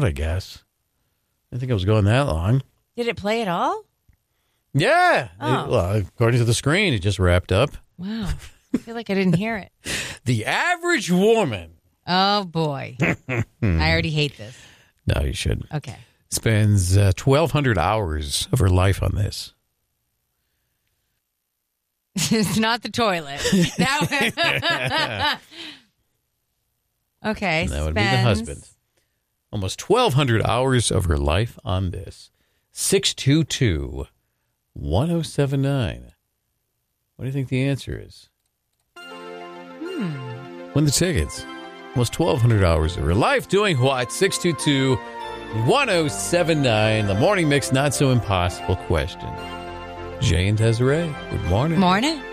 I guess. I didn't think it was going that long. Did it play at all? Yeah. Oh. Well, according to the screen, it just wrapped up. Wow. I feel like I didn't hear it. The average woman. Oh, boy. I already hate this. No, you shouldn't. Okay. Spends 1,200 hours of her life on this. It's not the toilet. Okay. And that would be the husband. Almost 1,200 hours of her life on this. 622-1079. What do you think the answer is? Win the tickets. Almost 1,200 hours of her life doing what? 622-1079. The Morning Mix Not So Impossible question. Jay and Desiree, good morning. Morning.